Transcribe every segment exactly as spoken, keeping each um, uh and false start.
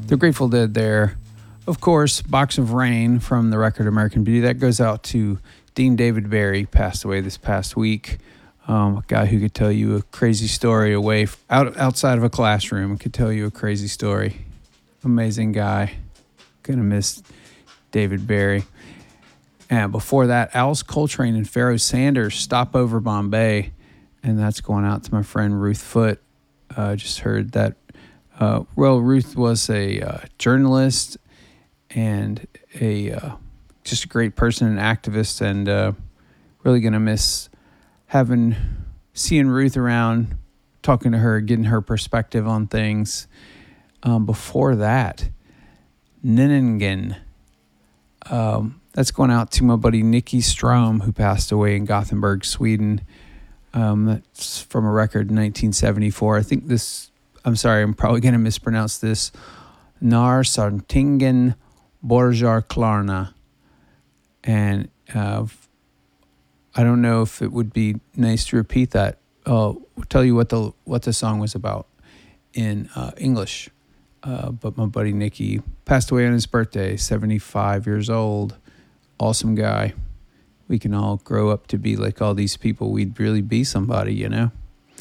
The Grateful Dead there. Of course, Box of Rain from the record American Beauty. That goes out to Dean David Barry, passed away this past week. Um, a guy who could tell you a crazy story away out outside of a classroom. Could tell you a crazy story. Amazing guy. Gonna miss David Barry. And before that, Alice Coltrane and Pharoah Sanders, Stop Over Bombay. And that's going out to my friend Ruth Foote. I uh, just heard that. Uh, well, Ruth was a uh, journalist and a uh, just a great person and activist, and uh, really gonna miss having seeing Ruth around, talking to her, getting her perspective on things. Um, before that, Ninningen. Um, that's going out to my buddy Nicky Strom, who passed away in Gothenburg, Sweden. Um, that's from a record in nineteen seventy-four. I think this, I'm sorry, I'm probably going to mispronounce this. Nar Sartingen Borjar Klarna. And uh, I don't know if it would be nice to repeat that. I'll tell you what the what the song was about in uh, English. Uh, but my buddy Nicky passed away on his birthday, seventy-five years old. Awesome guy. We can all grow up to be like all these people. We'd really be somebody, you know?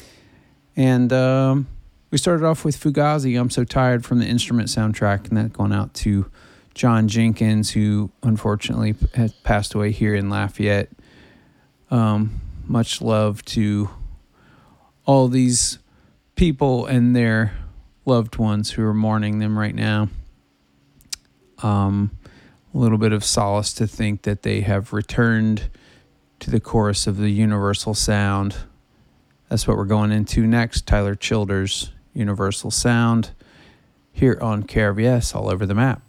And um, we started off with Fugazi, I'm So Tired, from the Instrument soundtrack, and that going out to John Jenkins, who unfortunately had passed away here in Lafayette. Um, much love to all these people and their loved ones who are mourning them right now. Um, a little bit of solace to think that they have returned to the chorus of the universal sound. That's what we're going into next. Tyler Childers, Universal Sound, here on K R V S, All Over the Map.